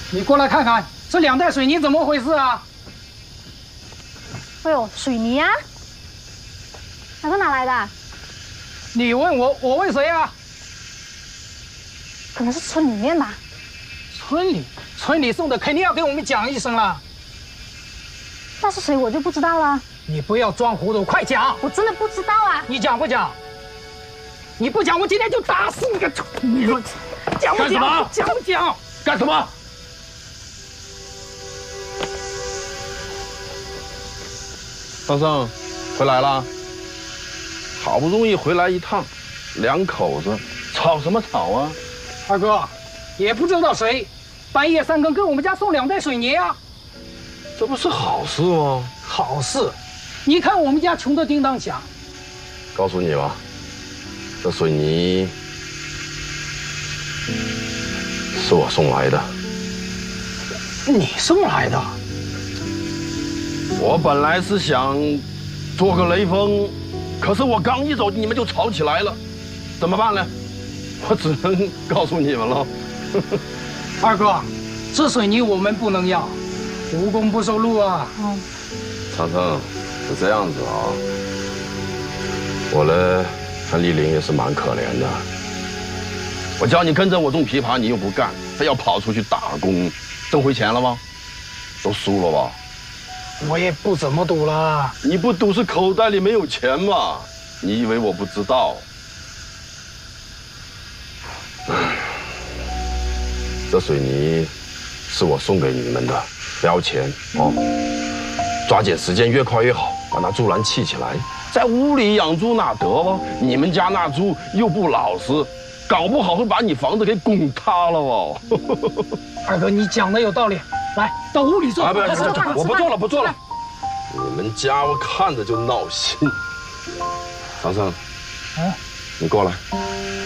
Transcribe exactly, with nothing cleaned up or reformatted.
你过来看看，这两袋水泥怎么回事啊？ 哎呦，水泥啊！哪个哪来的？ 你问我，我问谁啊？ 可能是村里面吧。 村里，村里送的，肯定要给我们讲一声了。 那是谁我就不知道了。 你不要装糊涂，快讲！ 我真的不知道啊。 你讲不讲？你不讲，我今天就打死你个臭！你说讲不讲？讲不讲？ 干什么？张生，回来了。好不容易回来一趟，两口子吵什么吵啊？ 二哥，也不知道谁，半夜三更给我们家送两袋水泥啊！ 这不是好事吗？ 好事，你看我们家穷得叮当响。 告诉你吧，这水泥是我送来的。 你送来的？ 我本来是想做个雷锋，可是我刚一走，你们就吵起来了，怎么办呢？我只能告诉你们了。 二哥，这水泥我们不能要，无功不受禄啊。嗯。 长城，是这样子啊，我呢看丽玲也是蛮可怜的。我叫你跟着我种枇杷，你又不干，非要跑出去打工，挣回钱了吗？都输了吧？ 我也不怎么赌了。 你不赌是口袋里没有钱吗？你以为我不知道？这水泥是我送给你们的，不要钱哦。抓紧时间，越快越好，把那猪栏砌起来。在屋里养猪哪得了？你们家那猪又不老实，搞不好会把你房子给拱塌了哦。 二哥，你讲的有道理。来到屋里坐。 啊，不不不，我不做了，不做了。你们家我看着就闹心。长生， 嗯， 你过来。